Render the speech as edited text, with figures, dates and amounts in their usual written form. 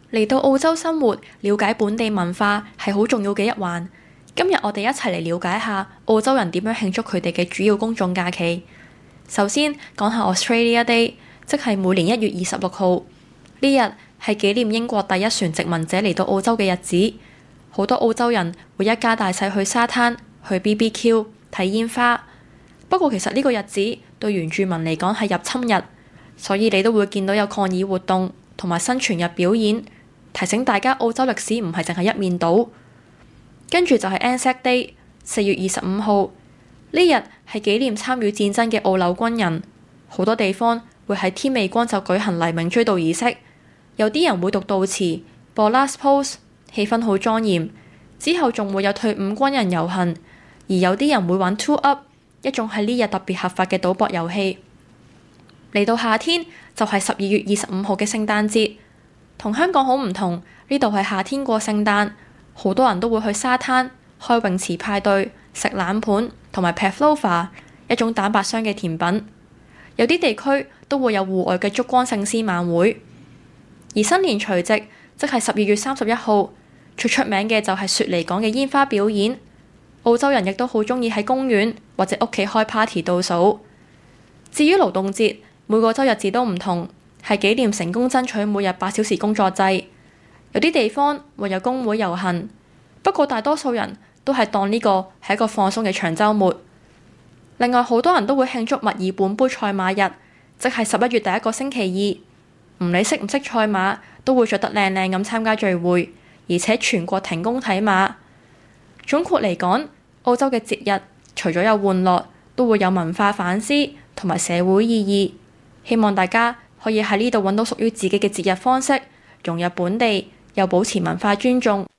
嚟到澳洲生活，了解本地文化係好重要嘅一環。今日我哋一齊嚟了解下澳洲人點樣慶祝佢哋嘅主要公眾假期。首先講下 Australia Day， 即係每年1月26號。呢日係紀念英國第一船殖民者嚟到澳洲嘅日子。好多澳洲人會一家大細去沙灘、去 BBQ、睇煙花。不過其實呢個日子對原住民嚟講係入侵日，所以你都會見到有抗議活動同埋新傳日表演，提醒大家澳洲歷史唔係淨係一面倒。跟住就係 Anzac Day， 4月25號。呢日係紀念參與戰爭嘅澳紐軍人。好多地方會喺天未光就舉行黎明追悼儀式，有啲人會讀悼詞、播 Last Post， 氣氛好莊嚴。之後仲會有退伍軍人遊行，而有啲人會玩 Two Up， 一種係呢日特別合法嘅賭博遊戲。嚟到夏天就係12月25號嘅聖誕節，同香港好唔同，呢度係夏天過聖誕，好多人都會去沙灘、開泳池派對、食冷盤同埋 pavlova， 一種蛋白霜嘅甜品。有啲地區都會有戶外嘅燭光聖詩晚會。而新年除夕即係12月31號，最出名嘅就係雪梨港嘅煙花表演。澳洲人亦都好鍾意喺公園或者屋企開 party 倒數。至於勞動節，每個州日子都唔同，係紀念成功爭取每日8小時工作制。有啲地方會有工會遊行，不過大多數人都係當呢個係一個放鬆嘅長週末。另外，好多人都會慶祝墨爾本杯賽馬日，即係11月第一個星期二。唔理識唔識賽馬，都會着得靚靚咁參加聚會，而且全國停工睇馬。總括嚟講，澳洲嘅節日除咗有玩樂，都會有文化反思同埋社會意義。希望大家可以喺呢度揾到屬於自己嘅節日方式，融入本地，又保持文化尊重。